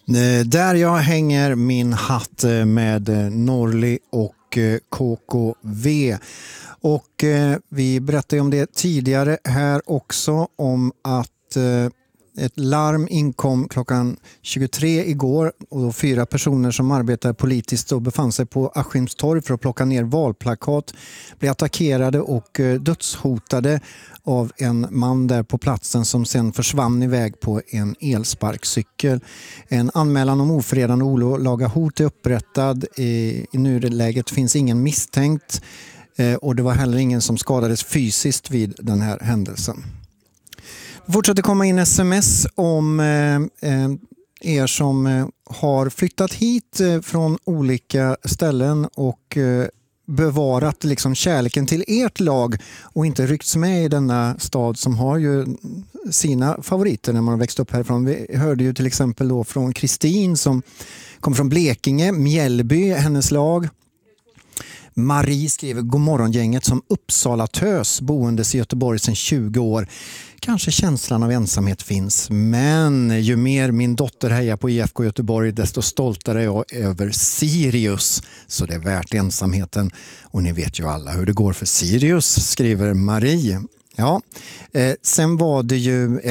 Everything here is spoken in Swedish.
Där jag hänger min hatt med Norli och KKV. Och vi berättade om det tidigare här också, om att ett larm inkom klockan 23 igår och 4 personer som arbetar politiskt och befann sig på Askimstorg för att plocka ner valplakat blev attackerade och dödshotade av en man där på platsen som sen försvann iväg på en elsparkcykel. En anmälan om ofredande och olaga hot är upprättad. I nuläget finns ingen misstänkt och det var heller ingen som skadades fysiskt vid den här händelsen. Det fortsätter komma in sms om er som har flyttat hit från olika ställen och bevarat liksom kärleken till ert lag och inte ryckts med i denna stad som har ju sina favoriter när man har växt upp härifrån. Vi hörde ju till exempel då från Kristin som kommer från Blekinge, Mjällby, hennes lag. Marie skriver: God morgongänget, som Uppsala-tös boendes i Göteborg sedan 20 år. Kanske känslan av ensamhet finns, men ju mer min dotter hejar på IFK Göteborg desto stoltare är jag över Sirius. Så det är värt ensamheten. Och ni vet ju alla hur det går för Sirius, skriver Marie. Ja, sen var det ju